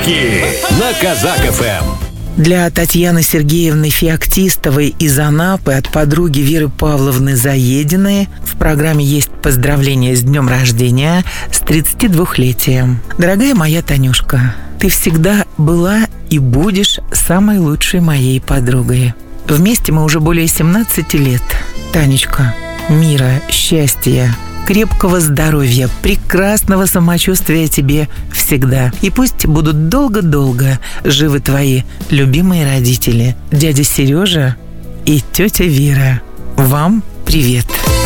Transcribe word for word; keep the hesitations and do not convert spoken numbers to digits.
Подарки на Казак эф эм. Для Татьяны Сергеевны Феоктистовой из Анапы от подруги Веры Павловны Заединой в программе есть поздравления с днем рождения, с тридцатидвухлетием. Дорогая моя Танюшка, ты всегда была и будешь самой лучшей моей подругой. Вместе мы уже более семнадцати лет. Танечка, мира, счастья, крепкого здоровья, прекрасного самочувствия тебе всегда. И пусть будут долго-долго живы твои любимые родители, дядя Сережа и тетя Вера. Вам привет!